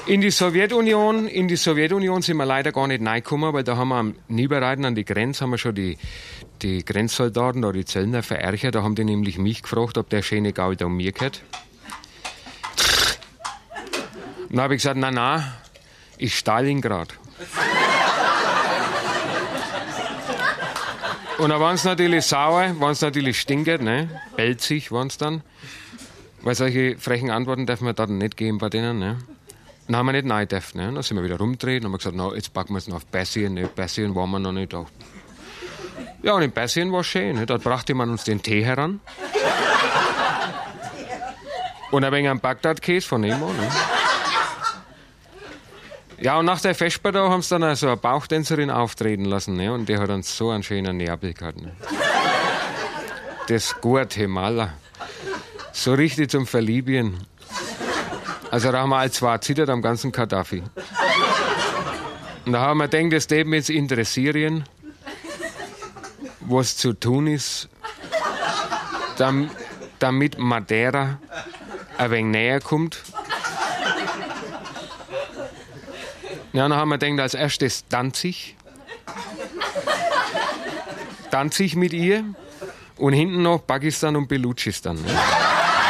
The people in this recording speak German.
In die Sowjetunion sind wir leider gar nicht reingekommen, weil da haben wir am Niebereiten an die Grenze, haben wir schon die Grenzsoldaten oder die Zöllner verärgert. Da haben die nämlich mich gefragt, ob der schöne Gaul da um mir gehört. Und dann habe ich gesagt, na, ist Stalingrad. Und dann waren sie natürlich sauer, waren sie natürlich stinkend, ne? Pelzig waren sie dann. Weil solche frechen Antworten dürfen wir dann nicht geben bei denen, ne? Dann haben wir nicht rein dürfen, ne? Dann sind wir wieder rumgedreht und haben gesagt, na, jetzt packen wir es noch auf Persien, ne? Persien waren wir noch nicht da. Ja, und in Persien war es schön, ne? Dort brachte man uns den Tee heran. Und ein wenig am Bagdad-Käse von Nemo, ne? Ja, und nach der Vesper da haben sie dann so eine Bauchtänzerin auftreten lassen, ne? Und die hat dann so einen schönen Neapel gehabt, ne? Das gute Maler. So richtig zum Verliebien. Also da haben wir als zwei zittert am ganzen Gaddafi. Und da haben wir gedacht, das Leben jetzt interessieren, was zu tun ist, damit Madeira ein wenig näher kommt. Ja, dann haben wir gedacht, als erstes Danzig. Danzig mit ihr und hinten noch Pakistan und Belutschistan. Ne?